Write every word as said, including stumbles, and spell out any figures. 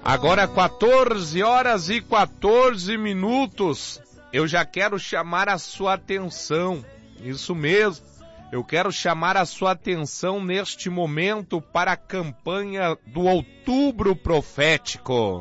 Agora quatorze horas e quatorze minutos. Eu já quero chamar a sua atenção. Isso mesmo. Eu quero chamar a sua atenção neste momento para a campanha do Outubro Profético.